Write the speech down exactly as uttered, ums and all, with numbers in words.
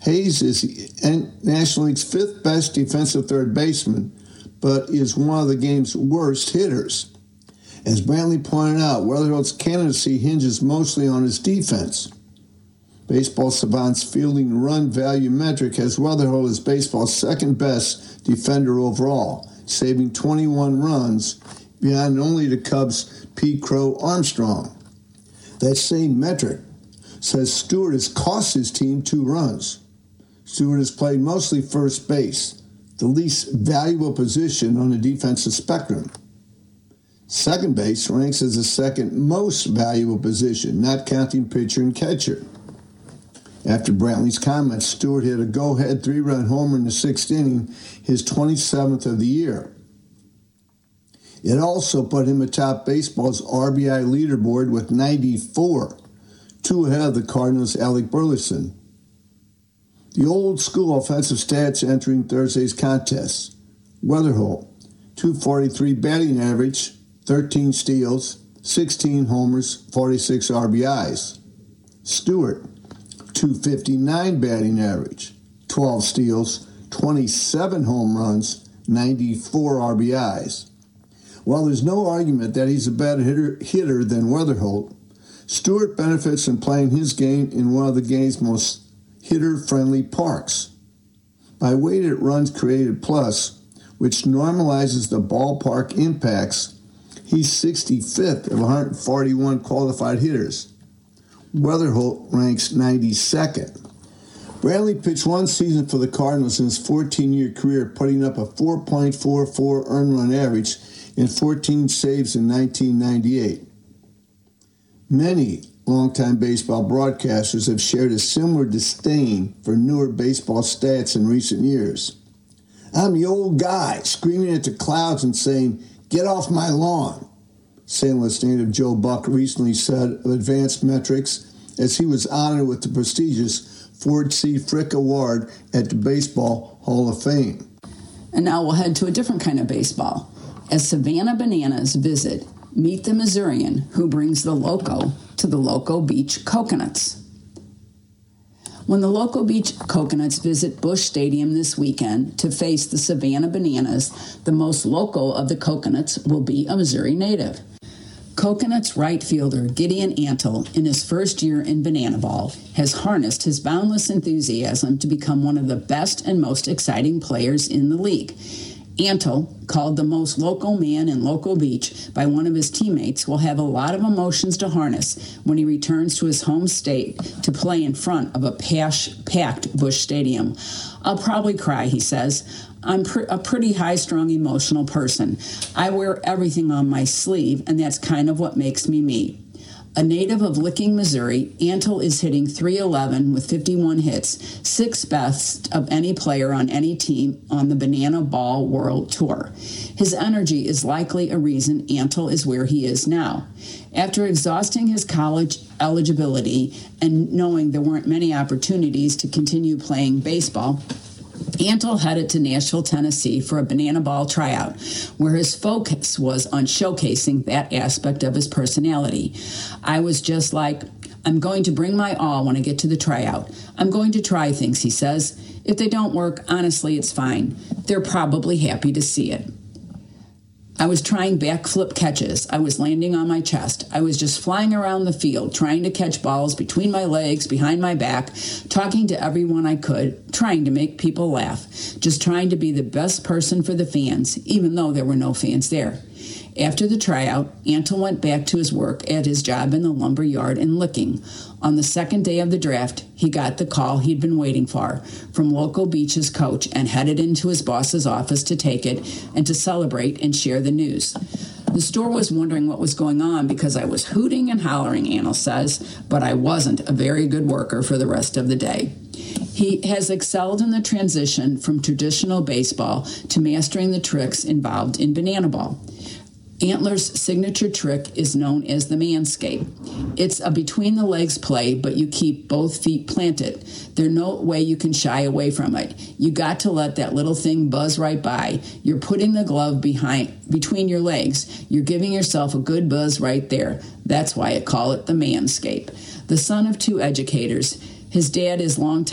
Hayes is the National League's fifth best defensive third baseman, but is one of the game's worst hitters. As Brantley pointed out, Weatherholt's candidacy hinges mostly on his defense. Baseball Savant's fielding run value metric has Weatherholt as baseball's second best defender overall, saving twenty-one runs, behind only the Cubs' Pete Crow Armstrong. That same metric says Stewart has cost his team two runs. Stewart has played mostly first base, the least valuable position on the defensive spectrum. Second base ranks as the second most valuable position, not counting pitcher and catcher. After Brantley's comments, Stewart hit a go-ahead three-run homer in the sixth inning, his twenty-seventh of the year. It also put him atop baseball's R B I leaderboard with ninety-four, two ahead of the Cardinals' Alec Burleson. The old-school offensive stats entering Thursday's contest: Weatherholt, two forty-three batting average, thirteen steals, sixteen homers, forty-six R B Is. Stewart, two fifty-nine batting average, twelve steals, twenty-seven home runs, ninety-four R B Is. While there's no argument that he's a better hitter, hitter than Weatherholt, Stewart benefits from playing his game in one of the game's most hitter-friendly parks. By weighted runs created plus, which normalizes the ballpark impacts, he's sixty-fifth of one hundred forty-one qualified hitters. Weatherholt ranks ninety-second. Brantley pitched one season for the Cardinals in his fourteen-year career, putting up a four point four four earned run average and fourteen saves in nineteen ninety-eight. Many longtime baseball broadcasters have shared a similar disdain for newer baseball stats in recent years. I'm the old guy screaming at the clouds and saying, "Get off my lawn," Saint Louis native Joe Buck recently said of advanced metrics as he was honored with the prestigious Ford C. Frick Award at the Baseball Hall of Fame. And now we'll head to a different kind of baseball. As Savannah Bananas visit, meet the Missourian who brings the Loco to the Loco Beach Coconuts. When the Loco Beach Coconuts visit Busch Stadium this weekend to face the Savannah Bananas, the most local of the Coconuts will be a Missouri native. Coconuts right fielder Gideon Antle, in his first year in Banana Ball, has harnessed his boundless enthusiasm to become one of the best and most exciting players in the league. Antle, called the most local man in Loco Beach by one of his teammates, will have a lot of emotions to harness when he returns to his home state to play in front of a packed Busch Stadium. I'll probably cry, he says. I'm pr- a pretty high-strung, emotional person. I wear everything on my sleeve, and that's kind of what makes me me. A native of Licking, Missouri, Antle is hitting three eleven with fifty-one hits, sixth best of any player on any team on the Banana Ball World Tour. His energy is likely a reason Antle is where he is now. After exhausting his college eligibility and knowing there weren't many opportunities to continue playing baseball, Antle headed to Nashville, Tennessee for a Banana Ball tryout, where his focus was on showcasing that aspect of his personality. I was just like, I'm going to bring my all when I get to the tryout. I'm going to try things, he says. If they don't work, honestly, it's fine. They're probably happy to see it. I was trying backflip catches. I was landing on my chest. I was just flying around the field, trying to catch balls between my legs, behind my back, talking to everyone I could, trying to make people laugh, just trying to be the best person for the fans, even though there were no fans there. After the tryout, Antle went back to his work at his job in the lumber yard in Licking. On the second day of the draft, he got the call he'd been waiting for from Loco Beach's coach and headed into his boss's office to take it and to celebrate and share the news. The store was wondering what was going on because I was hooting and hollering, Antle says, but I wasn't a very good worker for the rest of the day. He has excelled in the transition from traditional baseball to mastering the tricks involved in Banana Ball. Antler's signature trick is known as the manscape. It's a between-the-legs play, but you keep both feet planted. There's no way you can shy away from it. You got to let that little thing buzz right by. You're putting the glove behind between your legs. You're giving yourself a good buzz right there. That's why I call it the manscape. The son of two educators, his dad is longtime